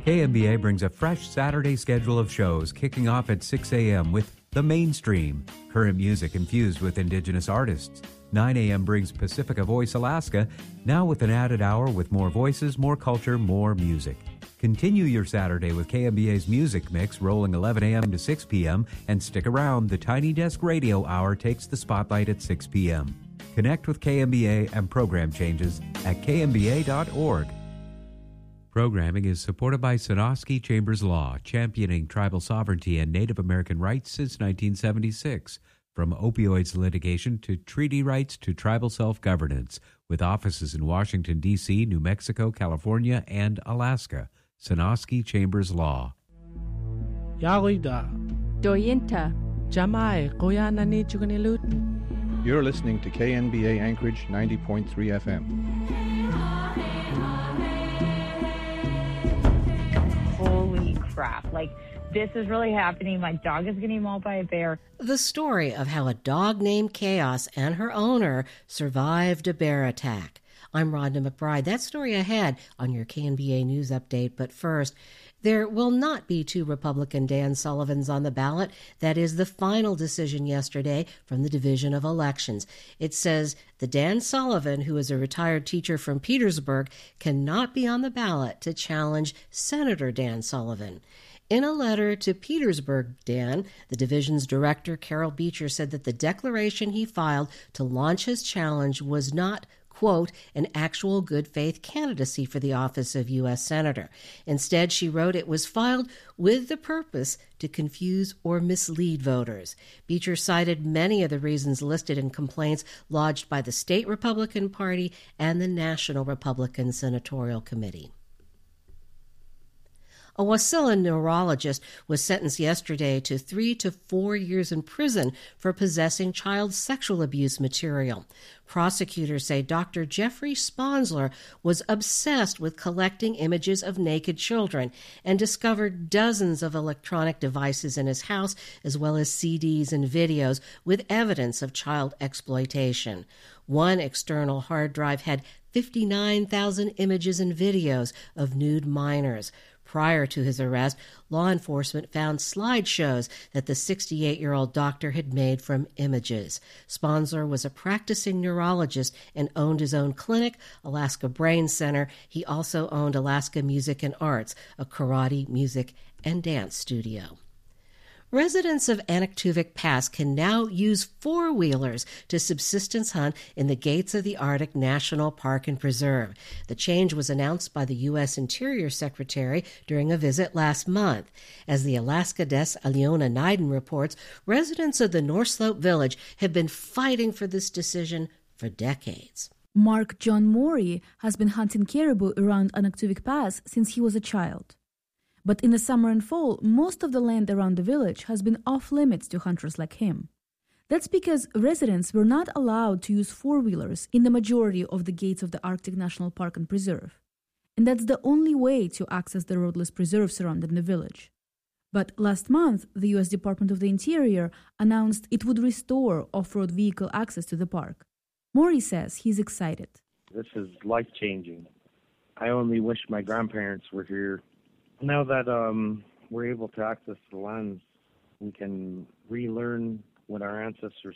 KMBA brings a fresh Saturday schedule of shows kicking off at 6 a.m. with The Mainstream, current music infused with Indigenous artists. 9 a.m. brings Pacifica Voice Alaska, now with an added hour with more voices, more culture, more music. Continue your Saturday with KMBA's Music Mix rolling 11 a.m. to 6 p.m. and stick around. The Tiny Desk Radio Hour takes the spotlight at 6 p.m. Connect with KMBA and program changes at kmba.org. Programming is supported by Sonosky Chambers Law, championing tribal sovereignty and Native American rights since 1976. From opioids litigation to treaty rights to tribal self-governance, with offices in Washington, D.C., New Mexico, California, and Alaska. Sonosky Chambers Law. Yawida. Doyinta. Jamai, Koyanani Chuganilutin. You're listening to KNBA Anchorage 90.3 FM. Holy crap. Like, this is really happening. My dog is getting mauled by a bear. The story of how a dog named Chaos and her owner survived a bear attack. I'm Rhonda McBride. That story ahead on your KNBA News Update. But first, there will not be two Republican Dan Sullivans on the ballot. That is the final decision yesterday from the Division of Elections. It says the Dan Sullivan, who is a retired teacher from Petersburg, cannot be on the ballot to challenge Senator Dan Sullivan. In a letter to Petersburg, Dan, the division's director, Carol Beecher, said that the declaration he filed to launch his challenge was not, quote, an actual good faith candidacy for the office of U.S. Senator. Instead, she wrote, it was filed with the purpose to confuse or mislead voters. Beecher cited many of the reasons listed in complaints lodged by the state Republican Party and the National Republican Senatorial Committee. A Wasilla neurologist was sentenced yesterday to 3 to 4 years in prison for possessing child sexual abuse material. Prosecutors say Dr. Jeffrey Sponsler was obsessed with collecting images of naked children and discovered dozens of electronic devices in his house, as well as CDs and videos with evidence of child exploitation. One external hard drive had 59,000 images and videos of nude minors. Prior to his arrest, law enforcement found slideshows that the 68-year-old doctor had made from images. Sponsler was a practicing neurologist and owned his own clinic, Alaska Brain Center. He also owned Alaska Music and Arts, a karate, music, and dance studio. Residents of Anaktuvik Pass can now use four-wheelers to subsistence hunt in the gates of the Arctic National Park and Preserve. The change was announced by the U.S. Interior Secretary during a visit last month. As the Alaska Desk Aliona Neiden reports, residents of the North Slope Village have been fighting for this decision for decades. Mark John Morey has been hunting caribou around Anaktuvik Pass since he was a child. But in the summer and fall, most of the land around the village has been off-limits to hunters like him. That's because residents were not allowed to use four-wheelers in the majority of the gates of the Arctic National Park and Preserve. And that's the only way to access the roadless preserve surrounding the village. But last month, the U.S. Department of the Interior announced it would restore off-road vehicle access to the park. Maury says he's excited. This is life-changing. I only wish my grandparents were here. Now that we're able to access the lands, we can relearn what our ancestors